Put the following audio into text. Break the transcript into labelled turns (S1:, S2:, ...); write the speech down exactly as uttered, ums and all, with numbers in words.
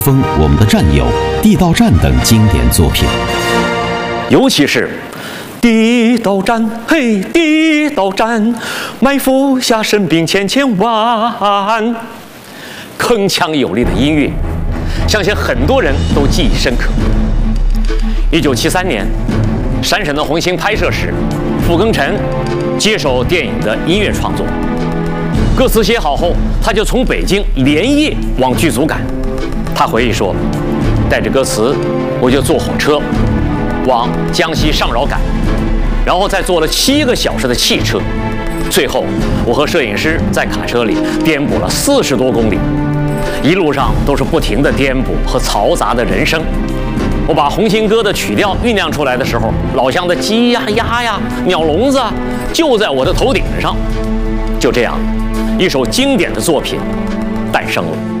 S1: 风、我们的战友、地道战等经典作品，
S2: 尤其是地道战，嘿，地道战，埋伏下神兵千千万，铿锵有力的音乐，相信很多人都记忆深刻。一九七三年，《闪闪的红星》拍摄时，傅庚辰接手电影的音乐创作，歌词写好后，他就从北京连夜往剧组赶。他回忆说，带着歌词，我就坐火车往江西上饶赶，然后再坐了七个小时的汽车，最后我和摄影师在卡车里颠簸了四十多公里，一路上都是不停的颠簸和嘈杂的人声。我把《红星歌》的曲调酝酿出来的时候，老乡的鸡呀、鸭呀、鸟笼子啊，就在我的头顶上。就这样，一首经典的作品诞生了。